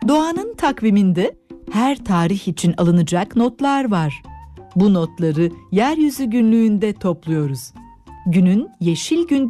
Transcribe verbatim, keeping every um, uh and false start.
Doğanın takviminde her tarih için alınacak notlar var. Bu notları yeryüzü günlüğünde topluyoruz. Günün yeşil gün